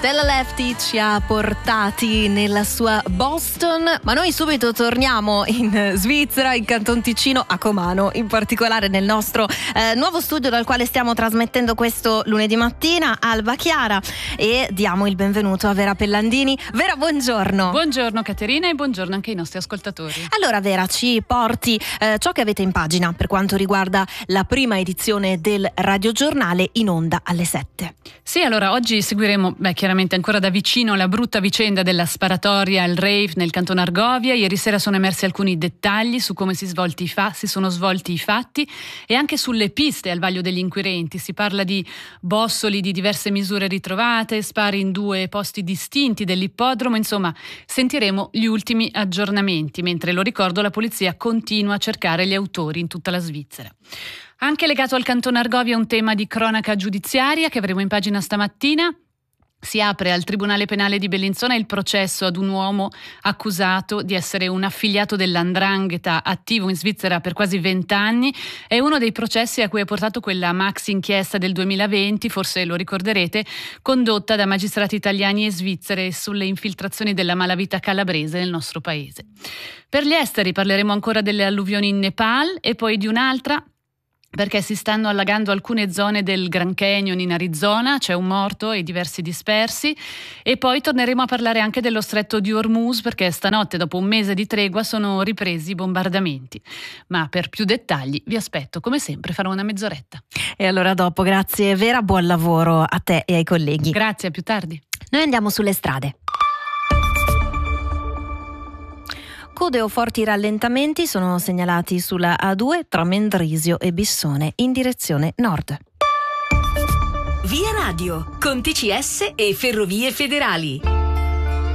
Stella Lefty ci ha portati nella sua Boston, ma noi subito torniamo in Svizzera, in Canton Ticino, a Comano, in particolare nel nostro nuovo studio dal quale stiamo trasmettendo questo lunedì mattina, Alba Chiara, e diamo il benvenuto a Vera Pellandini. Vera, buongiorno. Buongiorno Caterina e buongiorno anche ai nostri ascoltatori. Allora Vera, ci porti ciò che avete in pagina per quanto riguarda la prima edizione del radiogiornale in onda alle 7. Sì, allora oggi seguiremo chiaramente ancora da vicino la brutta vicenda della sparatoria al rave nel Canton Argovia. Ieri sera sono emersi alcuni dettagli su come si sono svolti i fatti e anche sulle piste al vaglio degli inquirenti. Si parla di bossoli di diverse misure ritrovate, spari in 2 posti distinti dell'ippodromo, insomma sentiremo gli ultimi aggiornamenti, mentre, lo ricordo, la polizia continua a cercare gli autori in tutta la Svizzera. Anche legato al Canton Argovia un tema di cronaca giudiziaria che avremo in pagina stamattina. Si apre al Tribunale Penale di Bellinzona il processo ad un uomo accusato di essere un affiliato dell''ndrangheta attivo in Svizzera per quasi 20 anni. È uno dei processi a cui ha portato quella maxi inchiesta del 2020, forse lo ricorderete, condotta da magistrati italiani e svizzere sulle infiltrazioni della malavita calabrese nel nostro paese. Per gli esteri parleremo ancora delle alluvioni in Nepal e poi di un'altra, perché si stanno allagando alcune zone del Grand Canyon in Arizona, c'è un morto e diversi dispersi, e poi torneremo a parlare anche dello stretto di Hormuz, perché stanotte, dopo un mese di tregua, sono ripresi i bombardamenti. Ma per più dettagli vi aspetto, come sempre, farò una mezz'oretta. E allora dopo, grazie Vera, buon lavoro a te e ai colleghi. Grazie, a più tardi. Noi andiamo sulle strade. Code o forti rallentamenti sono segnalati sulla A2 tra Mendrisio e Bissone in direzione nord. Via Radio con TCS e Ferrovie Federali.